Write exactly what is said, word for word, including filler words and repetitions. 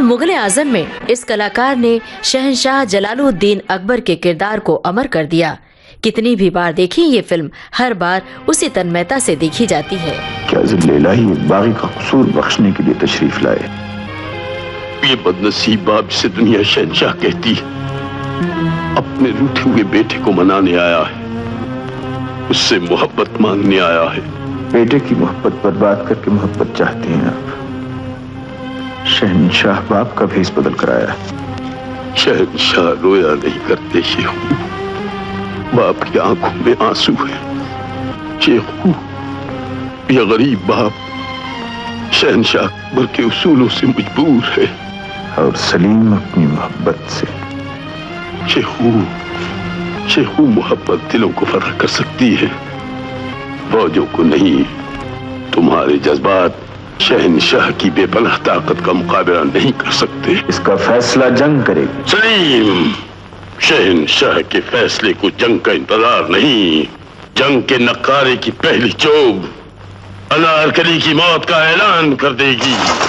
مغل اعظم میں اس کلاکار نے شہنشاہ جلال الدین اکبر کے کردار کو امر کر دیا۔ کتنی بھی بار دیکھی یہ فلم ہر بار اسی تنمیتا سے دیکھی جاتی ہے۔ کیا ذل الہی باغی کا قصور بخشنے کے لیے تشریف لائے؟ یہ بدنصیب باپ سے دنیا شہنشاہ کہتی ہے، اپنے روٹھے ہوئے بیٹے کو منانے آیا ہے، اس سے محبت مانگنے آیا ہے۔ بیٹے کی محبت برباد کر کے محبت چاہتے ہیں آپ۔ شہنشاہ باپ کا بھیس بدل کر آیا ہے۔ شہنشاہ رویا نہیں کرتے شیخو، باپ کی آنکھوں میں آنسو ہے۔ شیخو، یہ غریب باپ شہنشاہ اکبر کے اصولوں سے مجبور ہے اور سلیم اپنی محبت سے۔ شیخو، شیخو محبت دلوں کو فرق کر سکتی ہے، فوجوں کو نہیں۔ تمہارے جذبات شہنشاہ کی بے پناہ طاقت کا مقابلہ نہیں کر سکتے۔ اس کا فیصلہ جنگ کرے گی۔ سلیم، شہنشاہ کے فیصلے کو جنگ کا انتظار نہیں، جنگ کے نقارے کی پہلی چوب انارکلی کی موت کا اعلان کر دے گی۔